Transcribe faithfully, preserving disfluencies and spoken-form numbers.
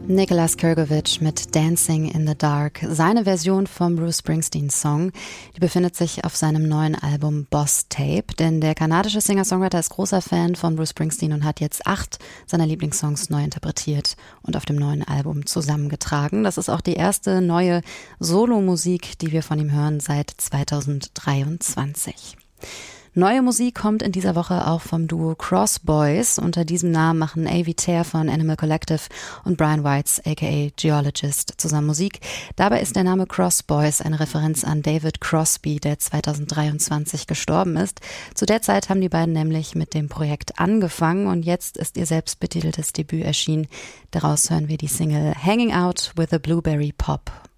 Nicholas Kirkovich mit Dancing in the Dark. Seine Version vom Bruce Springsteen-Song, die befindet sich auf seinem neuen Album Boss Tape, denn der kanadische Singer-Songwriter ist großer Fan von Bruce Springsteen und hat jetzt acht seiner Lieblingssongs neu interpretiert und auf dem neuen Album zusammengetragen. Das ist auch die erste neue Solo-Musik, die wir von ihm hören seit zweitausenddreiundzwanzig. Neue Musik kommt in dieser Woche auch vom Duo Crossboys. Unter diesem Namen machen Avi Tare von Animal Collective und Brian Weitz aka Geologist zusammen Musik. Dabei ist der Name Crossboys eine Referenz an David Crosby, der zweitausenddreiundzwanzig gestorben ist. Zu der Zeit haben die beiden nämlich mit dem Projekt angefangen und jetzt ist ihr selbstbetiteltes Debüt erschienen. Daraus hören wir die Single Hanging Out with a Blueberry Pop.